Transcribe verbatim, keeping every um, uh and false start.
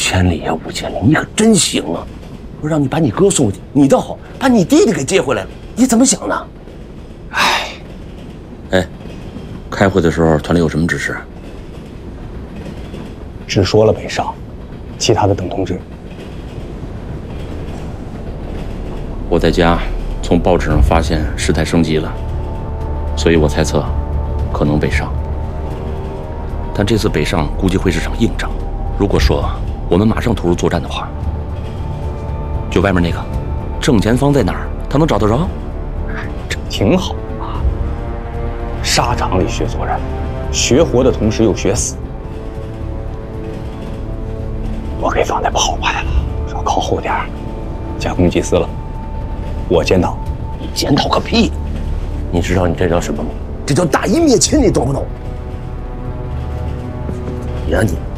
千里呀，五千里，你可真行啊！我让你把你哥送回去，你倒好，把你弟弟给接回来了，你怎么想的？哎，哎，开会的时候团里有什么指示？ 只说了北上，其他的等通知。 我在家从报纸上发现事态升级了，所以我猜测可能北上。但这次北上估计会是场硬仗。如果说我们马上投入作战的话，就外面那个正前方在哪儿，他能找得着？ 这挺好啊。沙场里学作战，学活的同时又学死。我给放在炮排了，说靠后点，加攻击司了。我检讨。 你检讨个屁！你知道你这叫什么吗？这叫打一灭亲，你懂不懂？你啊你！